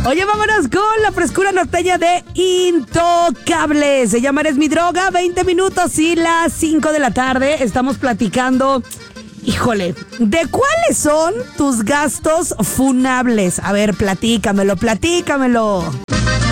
Oye, vámonos con la frescura norteña de Intocable. Se llama Eres mi droga, 20 minutos y las 5 de la tarde. Estamos platicando, híjole, ¿de cuáles son tus gastos funables? A ver, platícamelo.